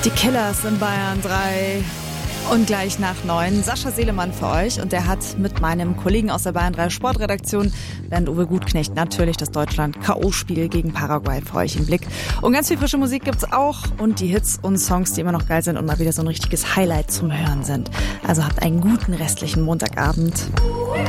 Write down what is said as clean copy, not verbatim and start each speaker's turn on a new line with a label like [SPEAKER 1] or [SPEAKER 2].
[SPEAKER 1] Die Killers in Bayern 3 und gleich nach 9 Sascha Selemann für euch. Und der hat mit meinem Kollegen aus der Bayern 3 Sportredaktion, Bernd Uwe Gutknecht, natürlich das Deutschland-K.O.-Spiel gegen Paraguay für euch im Blick. Und ganz viel frische Musik gibt's auch und die Hits und Songs, die immer noch geil sind und mal wieder so ein richtiges Highlight zum Hören sind. Also habt einen guten restlichen Montagabend.